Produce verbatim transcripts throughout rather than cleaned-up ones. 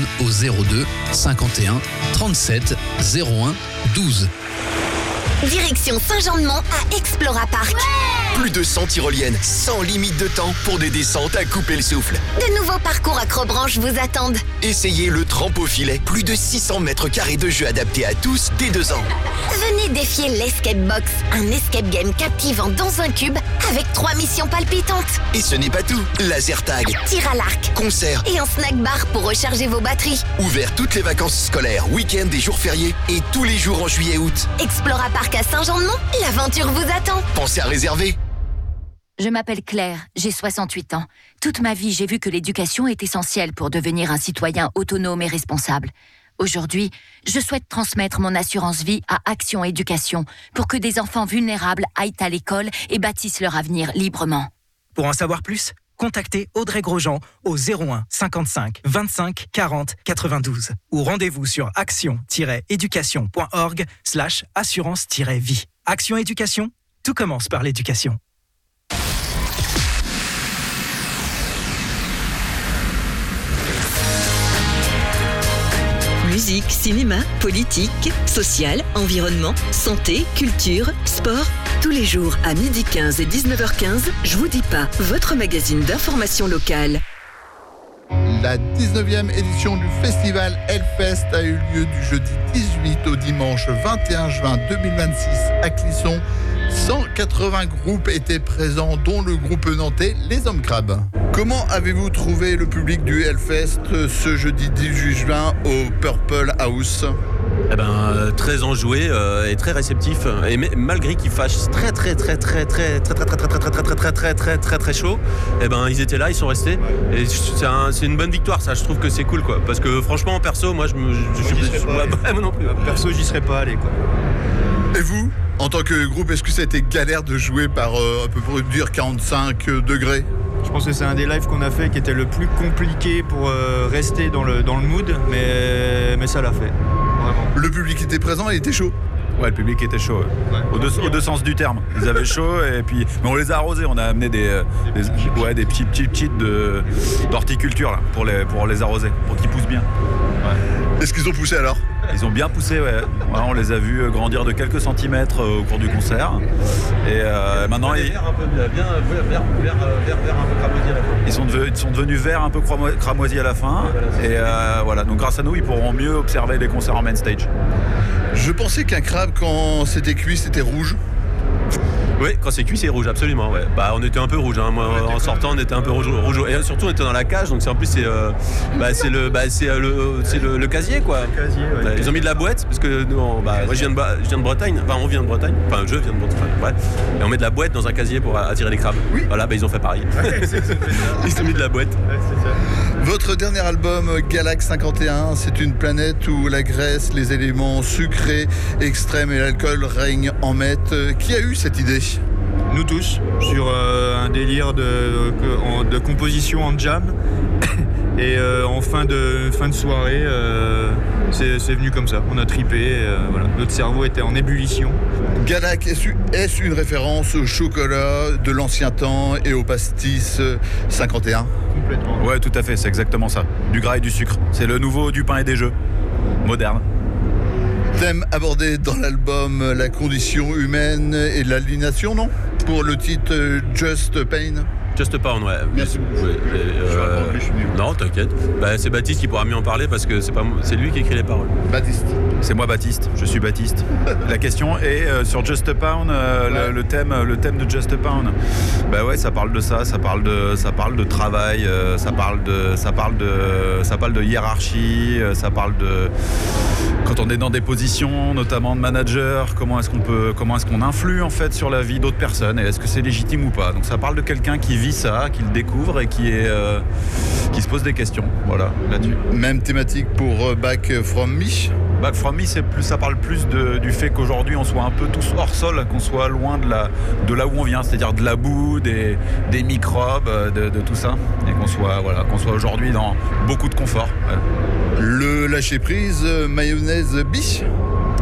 au zéro deux cinquante et un trente-sept zéro un douze. Direction Saint-Jean-de-Mont à Explora Park. Ouais, plus de cent tyroliennes, sans limite de temps pour des descentes à couper le souffle. De nouveaux parcours acrobranche vous attendent. Essayez le trampofilet, plus de six cents mètres carrés de jeux adaptés à tous dès deux ans. Venez défier l'Escape Box, un escape game captivant dans un cube avec trois missions palpitantes. Et ce n'est pas tout, laser tag, tir à l'arc, concert et un snack bar pour recharger vos batteries. Ouvert toutes les vacances scolaires, week-ends et jours fériés et tous les jours en juillet-août. Explora Park à Saint-Jean-de-Mont, l'aventure vous attend. Pensez à réserver. Je m'appelle Claire, j'ai soixante-huit ans. Toute ma vie, j'ai vu que l'éducation est essentielle pour devenir un citoyen autonome et responsable. Aujourd'hui, je souhaite transmettre mon assurance vie à Action Éducation pour que des enfants vulnérables aillent à l'école et bâtissent leur avenir librement. Pour en savoir plus, contactez Audrey Grosjean au zéro un cinquante-cinq vingt-cinq quarante quatre-vingt-douze ou rendez-vous sur action-éducation.org slash assurance-vie. Action Éducation, tout commence par l'éducation. Musique, cinéma, politique, social, environnement, santé, culture, sport. Tous les jours à midi quinze et dix-neuf heures quinze, Je vous dis pas, votre magazine d'information locale. La dix-neuvième édition du festival Hellfest a eu lieu du jeudi dix-huit au dimanche vingt et un juin deux mille vingt-six à Clisson. cent quatre-vingts groupes étaient présents, dont le groupe nantais Les Hommes Crabes. Comment avez-vous trouvé le public du Hellfest ce jeudi dix-huit juin au Purple House ? Eh ben, euh, très enjoué euh, et très réceptif, et m- malgré qu'il fasse très très très très très très très très très très très très très très très très très chaud, eh ben ils étaient là, ils sont restés, et c'est, un, c'est une bonne victoire, ça. Je trouve que c'est cool, quoi, parce que franchement perso, moi je me, je, je, je, je ouais, bah, moi non plus. Perso, j'y serais pas allé, quoi. Et vous, en tant que groupe, est-ce que ça a été galère de jouer par euh, à peu près dire quarante-cinq degrés ? Je pense que c'est un des lives qu'on a fait qui était le plus compliqué pour euh, rester dans le, dans le mood, mais, mais ça l'a fait. Vraiment. Le public était présent, il était chaud. Ouais, le public était chaud, ouais. Ouais, aux, deux, aux deux sens du terme. Ils avaient chaud, et puis mais on les a arrosés. On a amené des, des, ouais, des petits petits kits de, d'horticulture là, pour, les, pour les arroser, pour qu'ils poussent bien. Ouais. Est-ce qu'ils ont poussé alors ? Ils ont bien poussé, ouais. Ouais, on les a vus grandir de quelques centimètres au cours du concert. Et euh, maintenant, ils... Vert un peu, bien, vert, vert, vert, vert, vert un peu cramoisi à la fin. Ils sont, devenus, ils sont devenus verts un peu cramoisis à la fin. Et euh, voilà, donc grâce à nous, ils pourront mieux observer les concerts en main stage. Je pensais qu'un crabe, quand c'était cuit, c'était rouge. Oui, quand c'est cuit, c'est rouge, absolument. Ouais. Bah, on était un peu rouge. Hein. Moi, en sortant, on était un peu rouge, rouge. Et surtout, on était dans la cage, donc c'est en plus c'est, euh, bah, c'est le, bah, c'est le, c'est le, le casier, quoi. Le casier, ouais. Ils ont mis de la boîte parce que nous, on, bah, moi, je viens, de, je viens de Bretagne. Enfin, on vient de Bretagne. Enfin, je viens de Bretagne. Ouais. Et on met de la boîte dans un casier pour attirer les crabes. Oui. Voilà, bah, ils ont fait pareil. Ouais, c'est, c'est ils ont mis de la boîte. Ouais, c'est ça. Votre dernier album, Galax cinquante et un, c'est une planète où la graisse, les éléments sucrés, extrêmes et l'alcool règnent en maître. Qui a eu cette idée ? Nous tous, sur euh, un délire de, de, de composition en jam. Et euh, en fin de, fin de soirée, euh, c'est, c'est venu comme ça. On a tripé, euh, voilà. Notre cerveau était en ébullition. Galax, est-ce une référence au chocolat de l'ancien temps et au pastis cinquante et un ? Complètement. Ouais, tout à fait, c'est exactement ça. Du gras et du sucre. C'est le nouveau du pain et des jeux. Moderne. Thème abordé dans l'album, la condition humaine et l'aliénation, non ? Pour le titre Just Pain. Just Pound, ouais. Merci beaucoup. Ouais, et, euh, non, t'inquiète. Bah, c'est Baptiste qui pourra mieux en parler parce que c'est, pas, c'est lui qui écrit les paroles. Baptiste. C'est moi Baptiste, je suis Baptiste. La question est euh, sur Just a Pound, euh, ouais. le, le, thème, le thème de Just a Pound. Bah ouais, ça parle de ça, ça parle de, ça parle de travail, euh, ça, parle de, ça, parle de, ça parle de hiérarchie, euh, ça parle de... Quand on est dans des positions, notamment de manager, comment est-ce qu'on peut, comment est-ce qu'on influe en fait sur la vie d'autres personnes et est-ce que c'est légitime ou pas. Donc ça parle de quelqu'un qui vit ça, qui le découvre et qui est, euh, qui se pose des questions. Voilà, là-dessus. Même thématique pour Back From Me. Back From Me, c'est plus, ça parle plus de, du fait qu'aujourd'hui on soit un peu tous hors sol, qu'on soit loin de, la, de là où on vient, c'est-à-dire de la boue, des, des microbes, de, de tout ça, et qu'on soit, voilà, qu'on soit aujourd'hui dans beaucoup de confort. Ouais. Le lâcher prise, mayonnaise biche.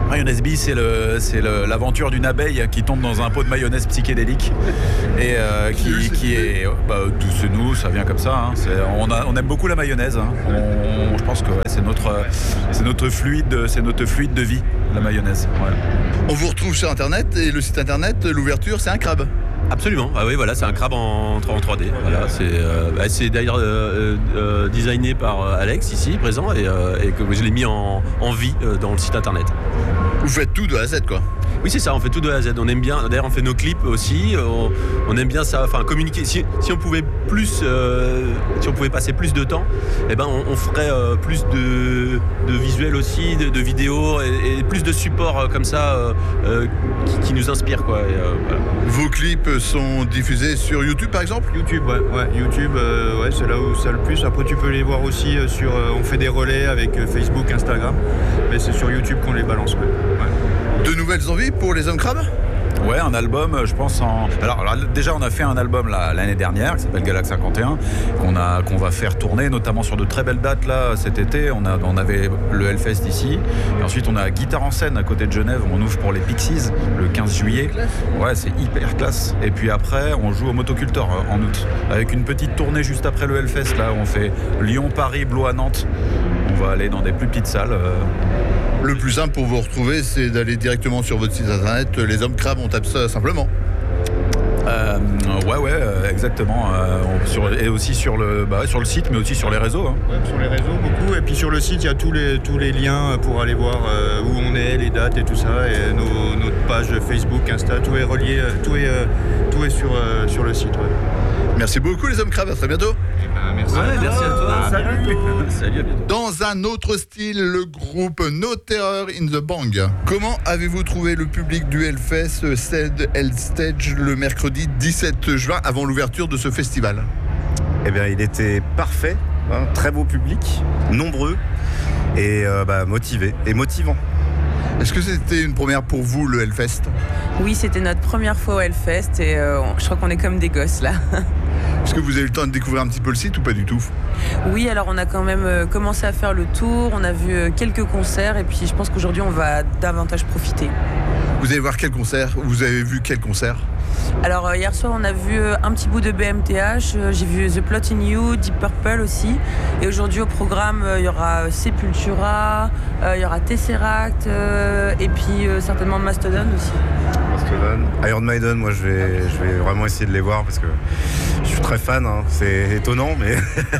Mayonnaise Bee, c'est, le, c'est le, l'aventure d'une abeille qui tombe dans un pot de mayonnaise psychédélique et euh, qui, qui est... Bah, tout c'est nous, ça vient comme ça. Hein. C'est, on, a, on aime beaucoup la mayonnaise. Hein. On, je pense que ouais, c'est, notre, c'est, notre fluide, c'est notre fluide de vie, la mayonnaise. Ouais. On vous retrouve sur Internet et le site Internet, l'ouverture, c'est un crabe. Absolument, ah oui voilà, c'est un crabe en, en trois D. Voilà, c'est, euh, bah, c'est d'ailleurs euh, euh, designé par Alex ici présent et, euh, et que je l'ai mis en, en vie euh, dans le site internet. Vous faites tout de A à Z quoi. Oui c'est ça, on fait tout de A à Z. On aime bien, d'ailleurs on fait nos clips aussi. On, on aime bien ça, enfin communiquer. Si, si on pouvait plus, euh, si on pouvait passer plus de temps, eh ben on, on ferait euh, plus de, de visuels aussi, de, de vidéos et, et plus de supports euh, comme ça euh, euh, qui, qui nous inspirent quoi. Et, euh, voilà. Vos clips sont diffusés sur YouTube par exemple ? YouTube, ouais, ouais YouTube, euh, ouais, c'est là où ça le plus. Après, tu peux les voir aussi euh, sur. Euh, on fait des relais avec euh, Facebook, Instagram, mais c'est sur YouTube qu'on les balance. Ouais. Ouais. De nouvelles envies pour les hommes crabes ? Ouais, un album, je pense en... Alors, alors déjà, on a fait un album là, l'année dernière qui s'appelle Galax cinquante et un qu'on, a, qu'on va faire tourner, notamment sur de très belles dates là cet été. On, a, on avait le Hellfest ici et ensuite on a Guitare en scène à côté de Genève. On ouvre pour les Pixies le quinze juillet. Ouais, c'est hyper classe. Et puis après, on joue au Motocultor en août avec une petite tournée juste après le Hellfest là où on fait Lyon, Paris, Blois, Nantes. On va aller dans des plus petites salles. Euh... Le plus simple pour vous retrouver, c'est d'aller directement sur votre site internet. Les hommes crabes, on tape ça simplement. Euh, ouais, ouais, euh, exactement. Euh, on, sur, et aussi sur le, bah, sur le site, mais aussi sur les réseaux. Hein. Ouais, sur les réseaux, beaucoup. Et puis sur le site, il y a tous les, tous les liens pour aller voir euh, où on est, les dates et tout ça. Et nos, notre page Facebook, Insta, tout est relié, tout est, euh, tout est sur, euh, sur le site. Ouais. Merci beaucoup les hommes crabes, à très bientôt. Eh ben, merci. Ouais, merci à toi. Ah, salut. Salut, à bientôt. Dans un autre style, le groupe No Terror in the Bang. Comment avez-vous trouvé le public du Hellfest Ced Hell Stage le mercredi dix-sept juin avant l'ouverture de ce festival ? Eh bien, il était parfait, hein, très beau public, nombreux et euh, bah, motivé et motivant. Est-ce que c'était une première pour vous, le Hellfest ? Oui, c'était notre première fois au Hellfest et euh, je crois qu'on est comme des gosses là. Est-ce que vous avez eu le temps de découvrir un petit peu le site ou pas du tout ? Oui, alors on a quand même euh, commencé à faire le tour, on a vu euh, quelques concerts et puis je pense qu'aujourd'hui on va davantage profiter. Vous allez voir quel concert ? Vous avez vu quel concert ? Alors euh, hier soir on a vu euh, un petit bout de B M T H, euh, j'ai vu The Plot in You, Deep Purple aussi. Et aujourd'hui au programme il euh, y aura euh, Sepultura, il euh, y aura Tesseract euh, et puis euh, certainement Mastodon aussi. Mastodon, Iron Maiden, moi je vais, je vais vraiment essayer de les voir parce que je suis très fan, hein. C'est étonnant mais...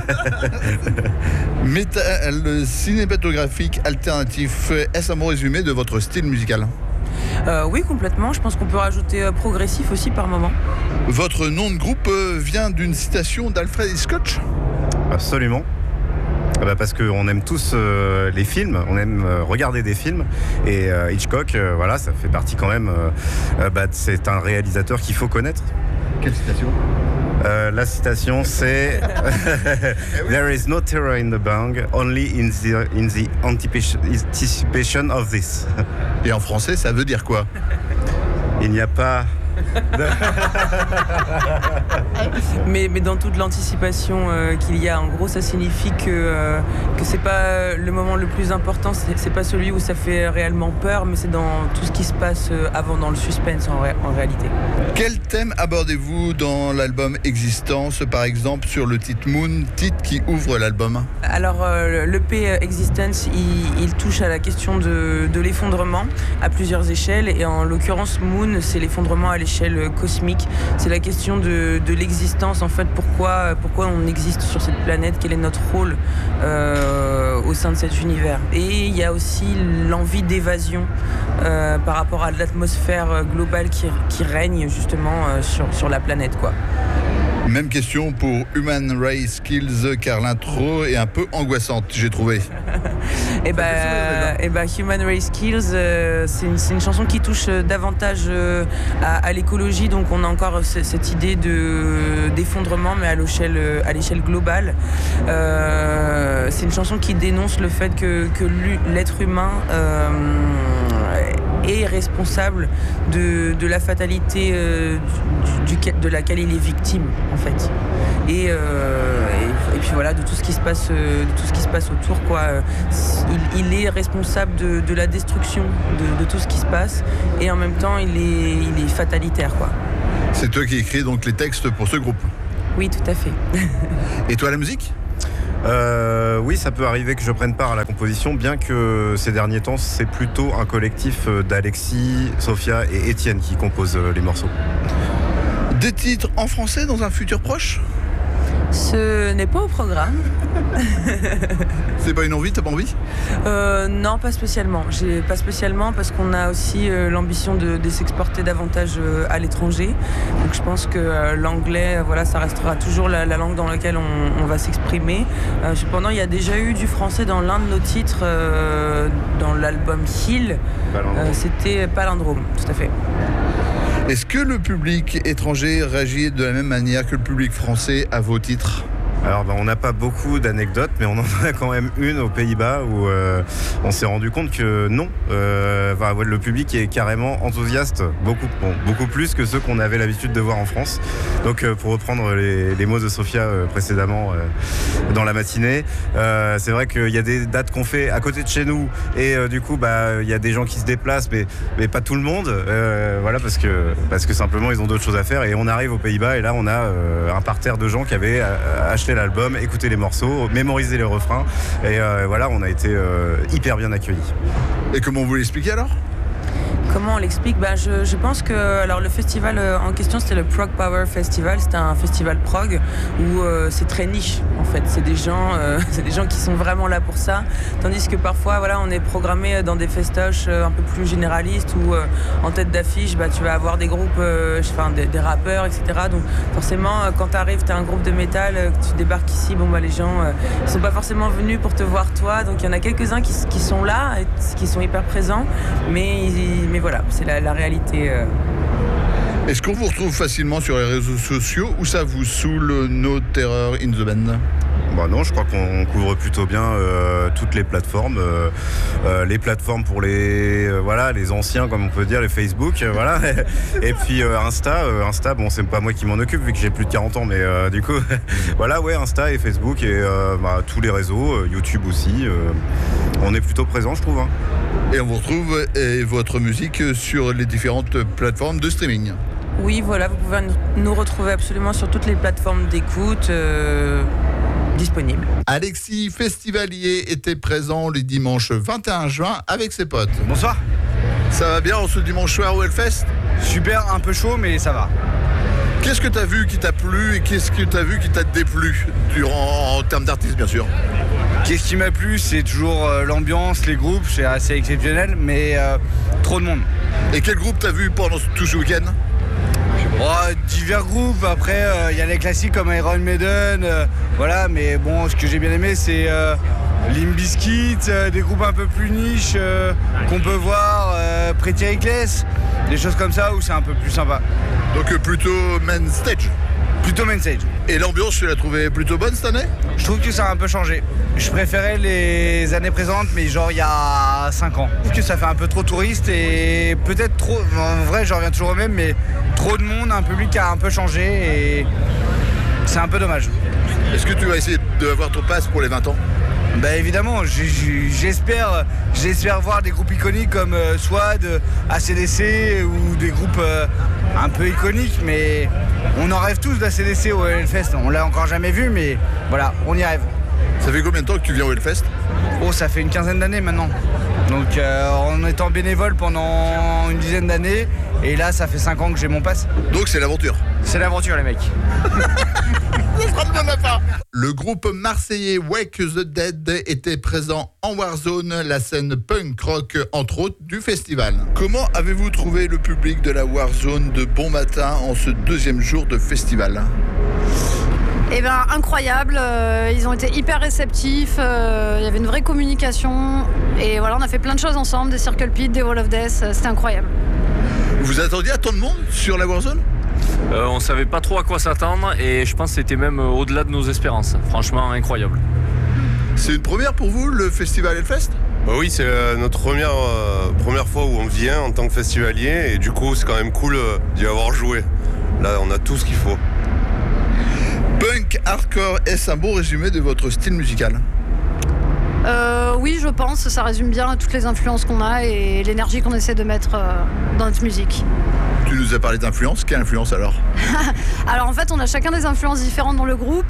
Métal cinématographique alternatif, est-ce un bon résumé de votre style musical ? Euh, oui, complètement. Je pense qu'on peut rajouter euh, progressif aussi par moment. Votre nom de groupe euh, vient d'une citation d'Alfred Hitchcock ? Absolument. Ah bah parce qu'on aime tous euh, les films, on aime euh, regarder des films. Et euh, Hitchcock, euh, voilà, ça fait partie quand même... Euh, bah, c'est un réalisateur qu'il faut connaître. Quelle citation ? Euh, la citation c'est There is no terror in the bang, only in the, in the anticipation of this. Et en français, ça veut dire quoi ? Il n'y a pas... mais, mais dans toute l'anticipation euh, qu'il y a, en gros, ça signifie que, euh, que c'est pas le moment le plus important, c'est, c'est pas celui où ça fait réellement peur, mais c'est dans tout ce qui se passe avant, dans le suspense en, ré, en réalité. Quel thème abordez-vous dans l'album Existence, par exemple sur le titre Moon, titre qui ouvre l'album ? Alors euh, l'E P Existence, il, il touche à la question de, de l'effondrement à plusieurs échelles, et en l'occurrence Moon, c'est l'effondrement à l'échelle cosmique. C'est la question de, de l'existence, en fait, pourquoi, pourquoi on existe sur cette planète, quel est notre rôle euh, au sein de cet univers. Et il y a aussi l'envie d'évasion euh, par rapport à l'atmosphère globale qui, qui règne justement euh, sur, sur la planète, quoi. Même question pour Human Race Skills, car l'intro est un peu angoissante, j'ai trouvé. Et bah, et bah, Human Race Skills, euh, c'est, une, c'est une chanson qui touche davantage euh, à, à l'écologie, donc on a encore c- cette idée de, d'effondrement, mais à l'échelle, à l'échelle globale. Euh, c'est une chanson qui dénonce le fait que, que l'être humain euh, est responsable de, de la fatalité euh, du, du, de laquelle il est victime, en fait. Et, euh, et puis voilà, de tout ce qui se passe, de tout ce qui se passe autour, quoi. Il, il est responsable de, de la destruction de, de tout ce qui se passe, et en même temps, il est, il est fatalitaire, quoi. C'est toi qui écris donc les textes pour ce groupe? Oui, tout à fait. Et toi, la musique? Euh, oui, ça peut arriver que je prenne part à la composition, bien que ces derniers temps, c'est plutôt un collectif d'Alexis, Sophia et Étienne qui composent les morceaux. Des titres en français dans un futur proche? Ce n'est pas au programme. C'est pas une envie, t'as pas envie? euh, Non, pas spécialement. J'ai, pas spécialement parce qu'on a aussi euh, l'ambition de, de s'exporter davantage euh, à l'étranger. Donc je pense que euh, l'anglais, euh, voilà, ça restera toujours la, la langue dans laquelle on, on va s'exprimer. Euh, cependant, il y a déjà eu du français dans l'un de nos titres, euh, dans l'album Hill. Euh, c'était Palindrome, tout à fait. Est-ce que le public étranger réagit de la même manière que le public français à vos titres? Alors ben, on n'a pas beaucoup d'anecdotes, mais on en a quand même une aux Pays-Bas où euh, on s'est rendu compte que non, euh, enfin, le public est carrément enthousiaste, beaucoup, bon, beaucoup plus que ceux qu'on avait l'habitude de voir en France. Donc euh, pour reprendre les, les mots de Sophia euh, précédemment euh, dans la matinée, euh, c'est vrai qu'il y a des dates qu'on fait à côté de chez nous et euh, du coup bah, il y a des gens qui se déplacent, mais, mais pas tout le monde, euh, voilà, parce que, parce que simplement ils ont d'autres choses à faire, et on arrive aux Pays-Bas et là on a euh, un parterre de gens qui avaient euh, acheté l'album, écouter les morceaux, mémoriser les refrains, et euh, voilà, on a été euh, hyper bien accueillis. Et comment vous l'expliquez alors? Comment on l'explique? bah, je, je pense que alors, le festival en question, c'était le Prog Power Festival. C'était un festival prog où euh, c'est très niche, en fait. C'est des gens, euh, c'est des gens qui sont vraiment là pour ça. Tandis que parfois, voilà, on est programmé dans des festoches un peu plus généralistes où euh, en tête d'affiche, bah, tu vas avoir des groupes, euh, enfin, des, des rappeurs, et cetera. Donc forcément, quand tu arrives, tu as un groupe de métal, que tu débarques ici, bon, bah, les gens euh, ils sont pas forcément venus pour te voir toi. Donc il y en a quelques-uns qui, qui sont là, et qui sont hyper présents, mais, ils, mais voilà, c'est la, la réalité. Euh... Est-ce qu'on vous retrouve facilement sur les réseaux sociaux ou ça vous saoule No Terror in the Band? Bah non, je crois qu'on couvre plutôt bien euh, toutes les plateformes, euh, euh, les plateformes pour les euh, voilà les anciens, comme on peut dire, les Facebook, euh, voilà, et puis euh, Insta, euh, Insta, bon c'est pas moi qui m'en occupe vu que j'ai plus de quarante ans, mais euh, du coup voilà, ouais, Insta et Facebook et euh, bah, tous les réseaux, euh, YouTube aussi, euh, on est plutôt présent, je trouve. Hein. Et on vous retrouve et votre musique sur les différentes plateformes de streaming. Oui, voilà, vous pouvez nous retrouver absolument sur toutes les plateformes d'écoute. Euh... disponible. Alexis Festivalier était présent le dimanche vingt et un juin avec ses potes. Bonsoir. Ça va bien en ce dimanche soir au Hellfest? Super, un peu chaud mais ça va. Qu'est-ce que tu as vu qui t'a plu et qu'est-ce que tu as vu qui t'a déplu durant, en termes d'artistes bien sûr? Qu'est-ce qui m'a plu? C'est toujours euh, l'ambiance, les groupes, c'est assez exceptionnel, mais euh, trop de monde. Et quel groupe t'as vu pendant tout ce week-end? Oh, divers groupes, après il euh, y a les classiques comme Iron Maiden, euh, voilà, mais bon, ce que j'ai bien aimé c'est euh, Limp Bizkit, euh, des groupes un peu plus niches euh, qu'on peut voir, euh, Pretty Reckless, des choses comme ça où c'est un peu plus sympa. Donc euh, plutôt main stage? Plutôt main stage. Et l'ambiance, tu l'as trouvée plutôt bonne cette année? Je trouve que ça a un peu changé. Je préférais les années présentes, mais genre il y a cinq ans. Je trouve que ça fait un peu trop touriste et peut-être trop... En vrai, j'en reviens toujours au même, mais trop de monde, un public qui a un peu changé et c'est un peu dommage. Est-ce que tu vas essayer d'avoir ton pass pour les vingt ans? Bah évidemment, j'espère, j'espère voir des groupes iconiques comme euh, Swad, A C D C ou des groupes euh, un peu iconiques, mais on en rêve tous d'A C D C au Hellfest. On l'a encore jamais vu, mais voilà, on y rêve. Ça fait combien de temps que tu viens au Hellfest? Oh, ça fait une quinzaine d'années maintenant. Donc euh, en étant bénévole pendant une dizaine d'années, et là ça fait cinq ans que j'ai mon pass. Donc c'est l'aventure. C'est l'aventure les mecs. Le groupe marseillais Wake the Dead était présent en Warzone, la scène punk rock entre autres du festival. Comment avez-vous trouvé le public de la Warzone de bon matin en ce deuxième jour de festival? Eh bien, incroyable, euh, ils ont été hyper réceptifs, euh, il y avait une vraie communication et voilà, on a fait plein de choses ensemble, des Circle Pit, des Wall of Death, euh, c'était incroyable. Vous attendiez à tant de monde sur la Warzone? euh, On savait pas trop à quoi s'attendre et je pense que c'était même au-delà de nos espérances, franchement incroyable. C'est une première pour vous, le festival Hellfest? Bah oui, c'est euh, notre première, euh, première fois où on vient en tant que festivalier et du coup c'est quand même cool euh, d'y avoir joué. Là on a tout ce qu'il faut. Punk, hardcore, est-ce un bon résumé de votre style musical ? Euh, oui, je pense, ça résume bien toutes les influences qu'on a et l'énergie qu'on essaie de mettre euh, dans notre musique. Tu nous as parlé d'influence, quelle influence alors ? Alors en fait, on a chacun des influences différentes dans le groupe,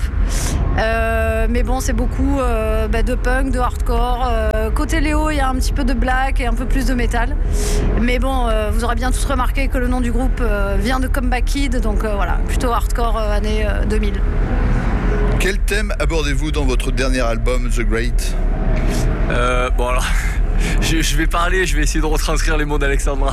euh, mais bon, c'est beaucoup euh, bah, de punk, de hardcore. Euh, côté Léo, il y a un petit peu de black et un peu plus de métal. Mais bon, euh, vous aurez bien tous remarqué que le nom du groupe euh, vient de Comeback Kid, donc euh, voilà, plutôt hardcore euh, années euh, deux mille. Quel thème abordez-vous dans votre dernier album, The Great ? Euh, bon alors, je, je vais parler, je vais essayer de retranscrire les mots d'Alexandra.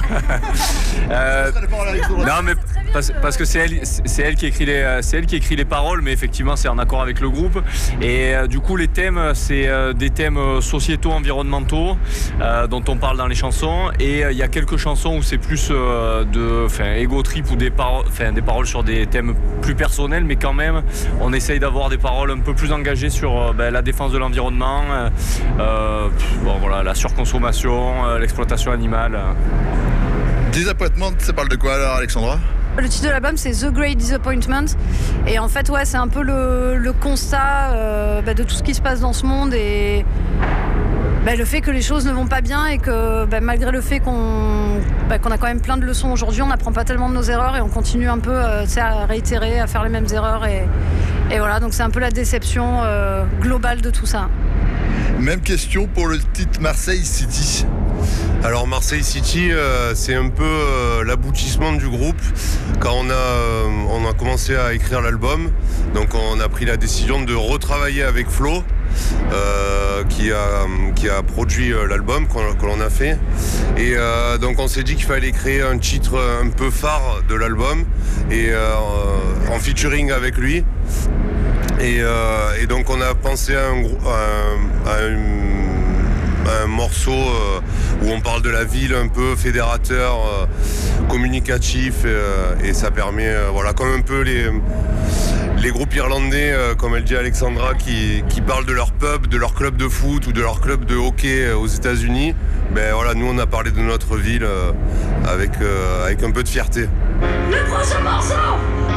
euh, non mais parce, parce que c'est elle, c'est elle qui écrit les, c'est elle qui écrit les paroles, mais effectivement c'est en accord avec le groupe. Et euh, du coup les thèmes, c'est euh, des thèmes sociétaux, environnementaux, euh, dont on parle dans les chansons. Et il euh, y a quelques chansons où c'est plus euh, de, enfin, ego trip ou des paroles, enfin des paroles sur des thèmes plus personnels, mais quand même on essaye d'avoir des paroles un peu plus engagées sur euh, ben, la défense de l'environnement. Euh, euh, bon voilà, la surconsommation, euh, l'exploitation animale. Disappointment, ça parle de quoi alors, Alexandra ? Le titre de l'album, c'est The Great Disappointment. Et en fait, ouais, c'est un peu le, le constat euh, bah, de tout ce qui se passe dans ce monde et bah, le fait que les choses ne vont pas bien et que bah, malgré le fait qu'on, bah, qu'on a quand même plein de leçons aujourd'hui, on n'apprend pas tellement de nos erreurs et on continue un peu euh, à réitérer, à faire les mêmes erreurs. Et, et voilà, donc c'est un peu la déception euh, globale de tout ça. Même question pour le titre Marseille City. Alors Marseille City, euh, c'est un peu euh, l'aboutissement du groupe. Quand on a, euh, on a commencé à écrire l'album, donc on a pris la décision de retravailler avec Flo, euh, qui, a, qui a produit euh, l'album qu'on, que l'on a fait. Et euh, donc on s'est dit qu'il fallait créer un titre un peu phare de l'album, et euh, en featuring avec lui. Et, euh, et donc on a pensé à un, à, à une un morceau euh, où on parle de la ville un peu fédérateur, euh, communicatif, euh, et ça permet, euh, voilà, comme un peu les, les groupes irlandais, euh, comme elle dit Alexandra, qui, qui parlent de leur pub, de leur club de foot ou de leur club de hockey euh, aux États-Unis. Ben voilà, nous on a parlé de notre ville euh, avec, euh, avec un peu de fierté. Le prochain morceau,